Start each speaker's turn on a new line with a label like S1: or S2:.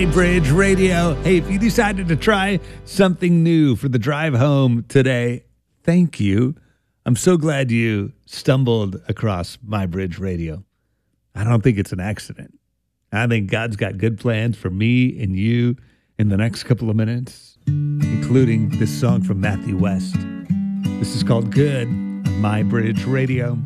S1: My Bridge Radio. Hey, if you decided to try something new for the drive home today, thank you. I'm so glad you stumbled across My Bridge Radio. I don't think it's an accident. I think God's got good plans for me and you in the next couple of minutes, including this song from Matthew West. This is called Good on My Bridge Radio.